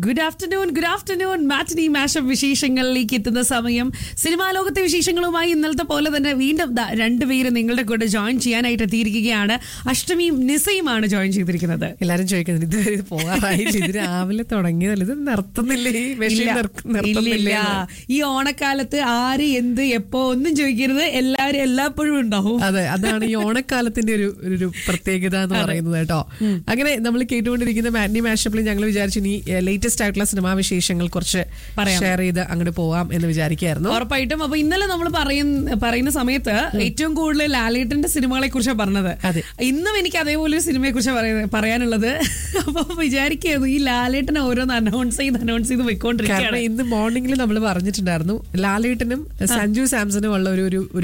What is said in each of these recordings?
Good afternoon മാറ്റിനി mashup വിശേഷങ്ങളിലേക്ക് എത്തുന്ന സമയം. സിനിമാ ലോകത്തെ വിശേഷങ്ങളുമായി ഇന്നലത്തെ പോലെ തന്നെ വീണ്ടും രണ്ടുപേര് നിങ്ങളുടെ കൂടെ ജോയിൻ ചെയ്യാനായിട്ട് എത്തിയിരിക്കുകയാണ്. അഷ്ടമിയും നിസയുമാണ് ജോയിൻ ചെയ്തിരിക്കുന്നത്. എല്ലാരും ചോദിക്കുന്നത് ഇതുവരെ ഇത് പോകാറായില്ല, ഇത് രാവിലെ തുടങ്ങിയതല്ല, ഇത് നിർത്തുന്നില്ലേ? ഇല്ല, ഈ ഓണക്കാലത്ത് ആര് എന്ത് എപ്പോ ഒന്നും ചോദിക്കരുത്, എല്ലാവരും എല്ലാപ്പോഴും ഉണ്ടാവും. അതെ, അതാണ് ഈ ഓണക്കാലത്തിന്റെ ഒരു പ്രത്യേകത എന്ന് പറയുന്നത് കേട്ടോ. അങ്ങനെ നമ്മൾ കേട്ടുകൊണ്ടിരിക്കുന്ന മാറ്റിനി മാഷപ്പിൽ ഞങ്ങൾ വിചാരിച്ചു നീ ലേറ്റസ്റ്റ് ആയിട്ടുള്ള സിനിമാ വിശേഷങ്ങൾ കുറച്ച് ഷെയർ ചെയ്ത് അങ്ങോട്ട് പോവാം എന്ന് വിചാരിക്കായിരുന്നു. ഉറപ്പായിട്ടും. അപ്പൊ ഇന്നലെ നമ്മൾ പറയുന്ന സമയത്ത് ഏറ്റവും കൂടുതൽ ലാലേട്ടന്റെ സിനിമകളെ കുറിച്ചാണ് പറഞ്ഞത്. ഇന്നും എനിക്ക് അതേപോലെ ഒരു സിനിമയെ കുറിച്ച് പറയാനുള്ളത്. അപ്പൊ വിചാരിക്കുന്നു ഈ ലാലേട്ടനെ ഓരോന്ന് അനൗൺസ് ചെയ്ത് പോയിക്കൊണ്ടിരിക്കുകയാണ്. ഇന്ന് മോർണിംഗിൽ നമ്മൾ പറഞ്ഞിട്ടുണ്ടായിരുന്നു ലാലേട്ടനും സഞ്ജു സാംസണും ഉള്ള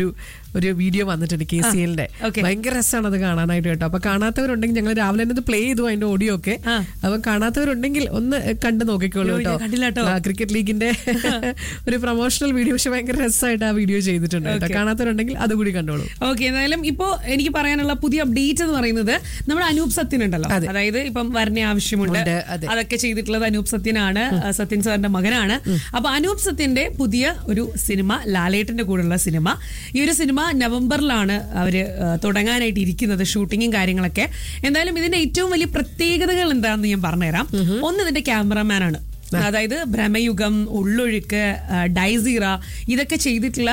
ഒരു വീഡിയോ വന്നിട്ടുണ്ട് KCLന്റെ. ഭയങ്കര രസമാണ് അത് കാണാനായിട്ട് കേട്ടോ. അപ്പൊ കാണാത്തവരുണ്ടെങ്കിൽ ഞങ്ങൾ രാവിലെ തന്നെ പ്ലേ ചെയ്തു അതിന്റെ ഓഡിയോ ഒക്കെ. അപ്പൊ കാണാത്തവരുണ്ടെങ്കിൽ ഒന്ന് കണ്ടു നോക്കിക്കോളൂ കേട്ടോ. ക്രിക്കറ്റ് ലീഗിന്റെ ഒരു പ്രൊമോഷണൽ വീഡിയോ, പക്ഷെ ഭയങ്കര രസമായിട്ട് ആ വീഡിയോ ചെയ്തിട്ടുണ്ട് കേട്ടോ. കാണാത്തവരുണ്ടെങ്കിൽ അതുകൂടി കണ്ടോളൂ. ഓക്കെ, എന്തായാലും ഇപ്പോ എനിക്ക് പറയാനുള്ള പുതിയ അപ്ഡേറ്റ് എന്ന് പറയുന്നത് നമ്മുടെ അനൂപ് സത്യൻ ഉണ്ടല്ലോ, അതായത് ഇപ്പം വരണ ആവശ്യമുണ്ട് അതൊക്കെ ചെയ്തിട്ടുള്ളത് അനൂപ് സത്യനാണ്, സത്യൻ സാറിന്റെ മകനാണ്. അപ്പൊ അനൂപ് സത്യന്റെ പുതിയ ഒരു സിനിമ, ലാലേട്ടന്റെ കൂടെയുള്ള സിനിമ. ഈ ഒരു സിനിമ നവംബറിലാണ് അവര് തുടങ്ങാനായിട്ട് ഇരിക്കുന്നത്, ഷൂട്ടിങ്ങും കാര്യങ്ങളൊക്കെ. എന്തായാലും ഇതിന്റെ ഏറ്റവും വലിയ പ്രത്യേകതകൾ എന്താണെന്ന് ഞാൻ പറഞ്ഞുതരാം. ഒന്ന്, ഇതിന്റെ ക്യാമറമാൻ ആണ്. അതായത് ഭ്രമയുഗം, ഉള്ളൊഴുക്ക്, ഡൈസീറ ഇതൊക്കെ ചെയ്തിട്ടുള്ള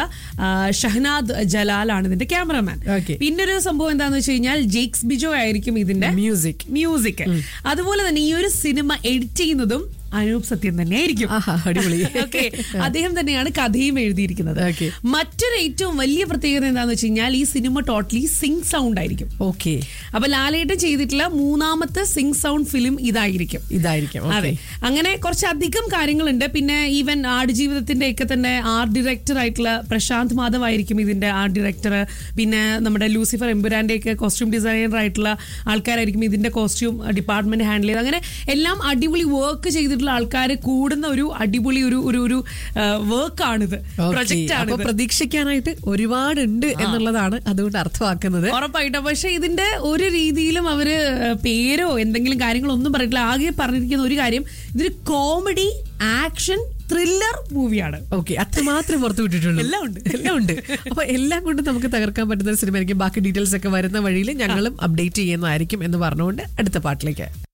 ഷഹനാദ് ജലാലാണ് ഇതിന്റെ ക്യാമറമാൻ. പിന്നൊരു സംഭവം എന്താന്ന് വെച്ച് കഴിഞ്ഞാൽ ജെയ്ക്സ് ബിജോ ആയിരിക്കും ഇതിന്റെ മ്യൂസിക്. അതുപോലെ തന്നെ ഈ ഒരു സിനിമ എഡിറ്റ് ചെയ്യുന്നതും അനൂപ് സത്യൻ തന്നെയായിരിക്കും. ഓക്കെ, അദ്ദേഹം തന്നെയാണ് കഥയും എഴുതിയിരിക്കുന്നത്. മറ്റൊരു ഏറ്റവും വലിയ പ്രത്യേകത എന്താന്ന് വെച്ച് കഴിഞ്ഞാൽ ഈ സിനിമ ടോട്ടലി സിംഗ് സൗണ്ട് ആയിരിക്കും. ഓക്കെ, അപ്പൊ ലാലേട്ടൻ ചെയ്തിട്ടുള്ള മൂന്നാമത്തെ സിംഗ് സൗണ്ട് ഫിലിം ഇതായിരിക്കും. അതെ, അങ്ങനെ കുറച്ചധികം കാര്യങ്ങളുണ്ട്. പിന്നെ ഈവൻ ആടുജീവിതത്തിന്റെ ഒക്കെ തന്നെ ആർട്ട് ഡയറക്ടർ ആയിട്ടുള്ള പ്രശാന്ത് മാധവ് ആയിരിക്കും ഇതിന്റെ ആർട്ട് ഡയറക്ടർ. പിന്നെ നമ്മുടെ ലൂസിഫർ എമ്പുരാന്റെ ഒക്കെ കോസ്റ്റ്യൂം ഡിസൈനർ ആയിട്ടുള്ള ആൾക്കാരായിരിക്കും ഇതിന്റെ കോസ്റ്റ്യൂം ഡിപ്പാർട്ട്മെന്റ് ഹാൻഡിൽ ചെയ്ത്. അങ്ങനെ എല്ലാം അടിപൊളി വർക്ക് ചെയ്തിട്ടുള്ള ആൾക്കാർ കൂടുന്ന ഒരു അടിപൊളി ഒരു വർക്കാണിത്, പ്രൊജക്റ്റാണ്. പ്രതീക്ഷിക്കാനായിട്ട് ഒരുപാടുണ്ട് എന്നുള്ളതാണ് അതുകൊണ്ട് അർത്ഥമാക്കുന്നത്. ഉറപ്പായിട്ടും. പക്ഷെ ഇതിന്റെ ഒരു രീതിയിലും അവര് പേരോ എന്തെങ്കിലും കാര്യങ്ങളോ ഒന്നും പറഞ്ഞിട്ടില്ല. ആകെ പറഞ്ഞിരിക്കുന്ന ഒരു കാര്യം, ഇതൊരു കോമഡി ആക്ഷൻ ത്രില്ലർ മൂവിയാണ്. ഓക്കെ, അത്ര മാത്രമേ പുറത്തു വിട്ടിട്ടുള്ളൂ. എല്ലാം ഉണ്ട്. അപ്പൊ എല്ലാം കൊണ്ട് നമുക്ക് തകർക്കാൻ പറ്റുന്ന സിനിമ ആയിരിക്കും. ബാക്കി ഡീറ്റെയിൽസ് ഒക്കെ വരുന്ന വഴിയിൽ ഞങ്ങളും അപ്ഡേറ്റ് ചെയ്യുന്നതായിരിക്കും എന്ന് പറഞ്ഞുകൊണ്ട് അടുത്ത പാട്ടിലേക്ക്.